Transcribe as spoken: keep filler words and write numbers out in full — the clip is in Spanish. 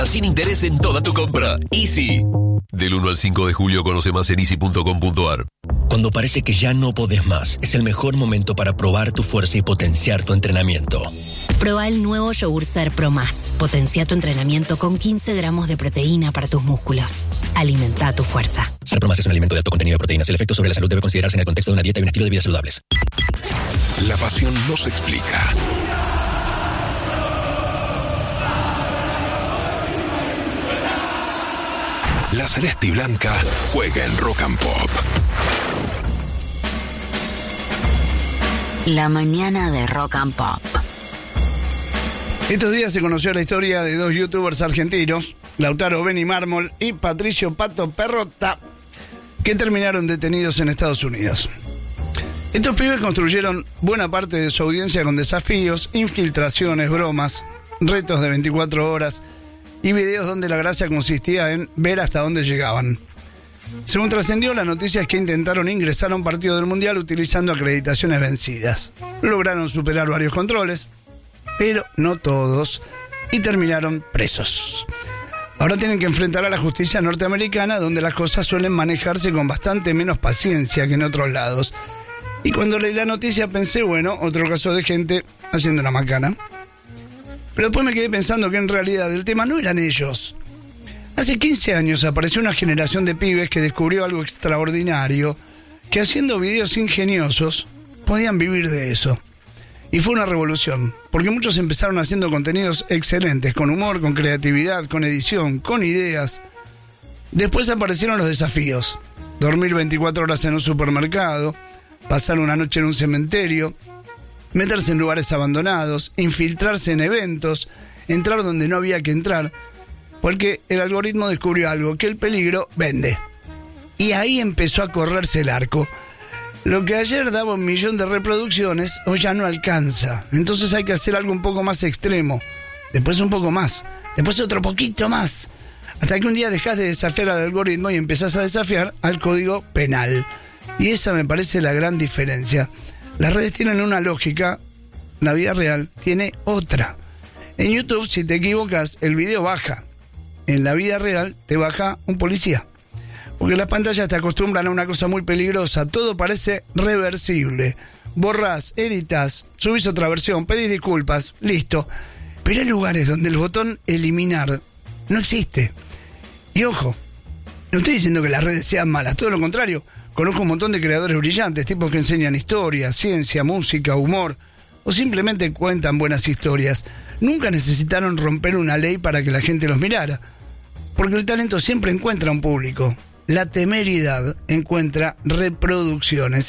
Sin interés en toda tu compra. Easy. Del uno al cinco de julio conoce más en easy punto com punto a r. Cuando parece que ya no podés más, es el mejor momento para probar tu fuerza y potenciar tu entrenamiento. Proba el nuevo yogur Ser Pro Más. Potencia tu entrenamiento con quince gramos de proteína para tus músculos. Alimenta tu fuerza. Ser Pro Más es un alimento de alto contenido de proteínas. El efecto sobre la salud debe considerarse en el contexto de una dieta y un estilo de vida saludables. La pasión no se explica. La Celeste y Blanca juega en Rock and Pop. La mañana de Rock and Pop. Estos días se conoció la historia de dos youtubers argentinos, Lautaro Beni Mármol y Patricio Pato Perrotta, que terminaron detenidos en Estados Unidos. Estos pibes construyeron buena parte de su audiencia con desafíos, infiltraciones, bromas, retos de veinticuatro horas y videos donde la gracia consistía en ver hasta dónde llegaban. Según trascendió, la noticia es que intentaron ingresar a un partido del Mundial utilizando acreditaciones vencidas. Lograron superar varios controles, pero no todos, y terminaron presos. Ahora tienen que enfrentar a la justicia norteamericana, donde las cosas suelen manejarse con bastante menos paciencia que en otros lados. Y cuando leí la noticia pensé, bueno, otro caso de gente haciendo una macana. Pero después me quedé pensando que en realidad el tema no eran ellos. Hace quince años apareció una generación de pibes que descubrió algo extraordinario, que haciendo videos ingeniosos podían vivir de eso. Y fue una revolución, porque muchos empezaron haciendo contenidos excelentes, con humor, con creatividad, con edición, con ideas. Después aparecieron los desafíos: dormir veinticuatro horas en un supermercado, pasar una noche en un cementerio, meterse en lugares abandonados, infiltrarse en eventos, entrar donde no había que entrar, porque el algoritmo descubrió algo, que el peligro vende. Y ahí empezó a correrse el arco. Lo que ayer daba un millón de reproducciones, hoy ya no alcanza. Entonces hay que hacer algo un poco más extremo, después un poco más, después otro poquito más, hasta que un día dejás de desafiar al algoritmo y empezás a desafiar al código penal. Y esa me parece la gran diferencia. Las redes tienen una lógica, la vida real tiene otra. En YouTube, si te equivocas, el video baja. En la vida real te baja un policía. Porque las pantallas te acostumbran a una cosa muy peligrosa. Todo parece reversible. Borrás, editas, subís otra versión, pedís disculpas, listo. Pero hay lugares donde el botón eliminar no existe. Y ojo, no estoy diciendo que las redes sean malas, todo lo contrario. Conozco un montón de creadores brillantes, tipos que enseñan historia, ciencia, música, humor, o simplemente cuentan buenas historias. Nunca necesitaron romper una ley para que la gente los mirara, porque el talento siempre encuentra un público. La temeridad encuentra reproducciones.